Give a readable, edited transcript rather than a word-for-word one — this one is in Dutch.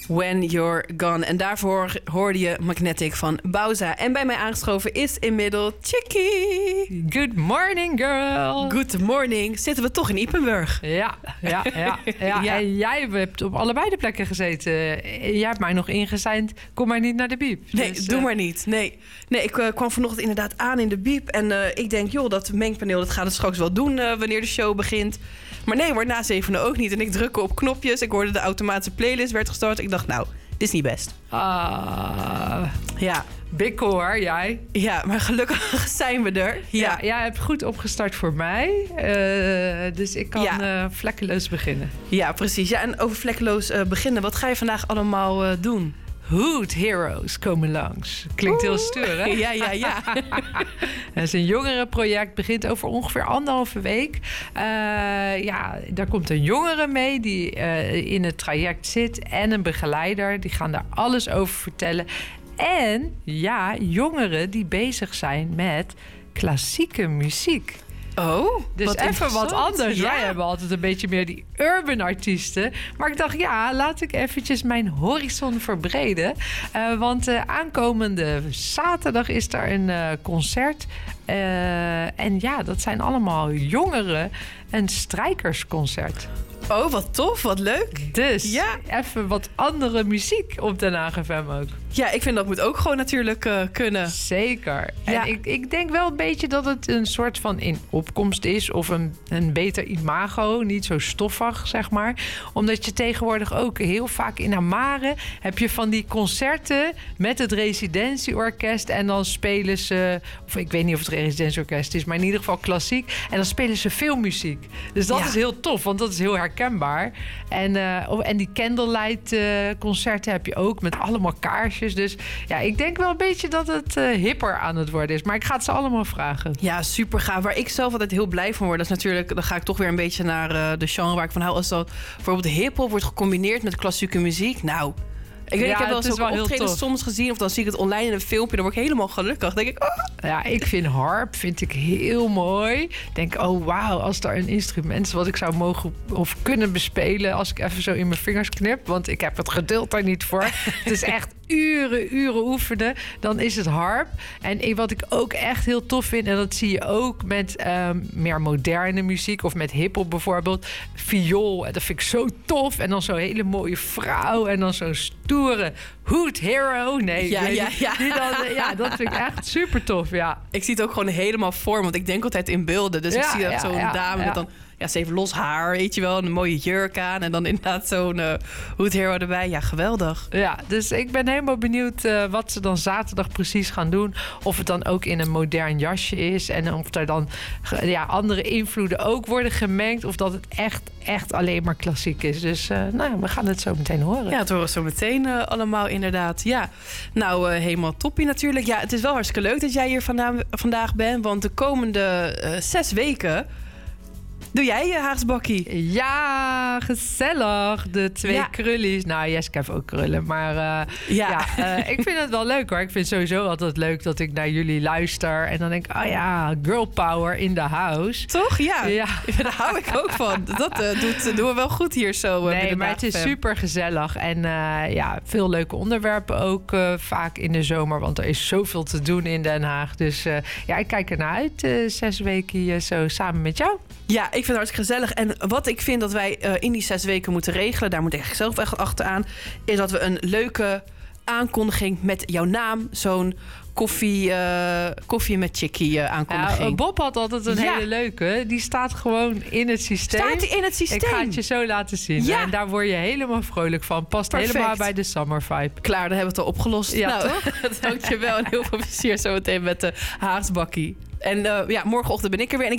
When You're Gone. En daarvoor hoorde je Magnetic van Bauza. En bij mij aangeschoven is inmiddels Chickie. Good morning, girl. Good morning. Zitten we toch in Ypenburg? Ja. En jij hebt op allebei de plekken gezeten. Jij hebt mij nog ingezeind, kom maar niet naar de Biep. Nee, Dus, doe maar niet. Nee, ik kwam vanochtend inderdaad aan in de Biep. En ik denk, joh, dat mengpaneel, dat gaat het straks wel doen wanneer de show begint. Maar nee hoor, na 7 ook niet. En ik drukte op knopjes. Ik hoorde de automatische playlist werd gestart. Ik dacht, nou, dit is niet best. Ja. Bikkel hoor, jij. Ja, maar gelukkig zijn we er. Ja, jij hebt goed opgestart voor mij. Dus ik kan vlekkeloos beginnen. Ja, precies. Ja, en over vlekkeloos beginnen. Wat ga je vandaag allemaal doen? Hood Heroes komen langs. Klinkt heel stoer, hè? Ja. Het is een jongerenproject, begint over ongeveer 1,5 week. Daar komt een jongere mee die in het traject zit en een begeleider. Die gaan daar alles over vertellen. En jongeren die bezig zijn met klassieke muziek. Oh, dus even wat anders. Wij hebben altijd een beetje meer die urban artiesten. Maar ik dacht, laat ik eventjes mijn horizon verbreden. Want aankomende zaterdag is er een concert. En dat zijn allemaal jongeren. Een strijkersconcert. Oh, wat tof, wat leuk. Dus even wat andere muziek op Den Haag FM ook. Ja, ik vind dat moet ook gewoon natuurlijk kunnen. Zeker. Ja. En ik denk wel een beetje dat het een soort van in opkomst is. Of een beter imago. Niet zo stoffig, zeg maar. Omdat je tegenwoordig ook heel vaak in Amare heb je van die concerten met het residentieorkest. En dan spelen ze, of ik weet niet of het residentieorkest is, maar in ieder geval klassiek. En dan spelen ze veel muziek. Dus dat is heel tof, want dat is heel herkenbaar. En die candlelight concerten heb je ook met allemaal kaarsjes. Dus ik denk wel een beetje dat het hipper aan het worden is. Maar ik ga het ze allemaal vragen. Ja, super gaaf. Waar ik zelf altijd heel blij van word, dat is natuurlijk, dan ga ik toch weer een beetje naar de genre waar ik van hou. Als dat bijvoorbeeld hip-hop wordt gecombineerd met klassieke muziek. Nou, ik heb wel eens ook optredens soms gezien, of dan zie ik het online in een filmpje, dan word ik helemaal gelukkig. Dan denk ik, Ja, ik vind harp heel mooi. Ik denk, oh wauw, als er een instrument is wat ik zou mogen of kunnen bespelen als ik even zo in mijn vingers knip, want ik heb het geduld daar niet voor. Het is echt uren oefenen, dan is het harp. En wat ik ook echt heel tof vind, en dat zie je ook met meer moderne muziek of met hiphop bijvoorbeeld, viool. En dat vind ik zo tof. En dan zo'n hele mooie vrouw en dan zo'n stoere hood hero. Nee, dat vind ik echt super tof, ja. Ik zie het ook gewoon helemaal voor, want ik denk altijd in beelden. Dus ik zie dat zo'n dame met dan, ze heeft los haar, weet je wel, een mooie jurk aan en dan inderdaad zo'n hood hero erbij. Ja, geweldig. Ja, dus ik ben helemaal benieuwd wat ze dan zaterdag precies gaan doen. Of het dan ook in een modern jasje is en of er dan andere invloeden ook worden gemengd. Of dat het echt alleen maar klassiek is. Dus we gaan het zo meteen horen. Ja, het horen we zo meteen allemaal inderdaad. Ja, nou helemaal toppie natuurlijk. Ja, het is wel hartstikke leuk dat jij hier vandaag bent. Want de komende 6 weken doe jij je Haagsbakkie? Ja, gezellig. De 2 krullies. Nou, Jeske heeft ook krullen. Maar ik vind het wel leuk hoor. Ik vind sowieso altijd leuk dat ik naar jullie luister. En dan denk ik, girl power in the house. Toch? Ja. Daar hou ik ook van. Dat doen we wel goed hier zo. Nee, maar het is super gezellig. En veel leuke onderwerpen ook vaak in de zomer. Want er is zoveel te doen in Den Haag. Dus ik kijk ernaar uit 6 weken hier zo samen met jou. Ja, ik vind het hartstikke gezellig. En wat ik vind dat wij in die 6 weken moeten regelen, daar moet ik zelf echt achteraan, is dat we een leuke aankondiging met jouw naam, zo'n koffie met Chickie aankondiging. Ja, Bob had altijd een hele leuke. Die staat gewoon in het systeem. Staat die in het systeem? Ik ga het je zo laten zien. Ja. En daar word je helemaal vrolijk van. Past helemaal bij de summer vibe. Klaar, dan hebben we het al opgelost. Ja, toch? Dankjewel en heel veel plezier zometeen met de Haagsbakkie. En morgenochtend ben ik er weer. En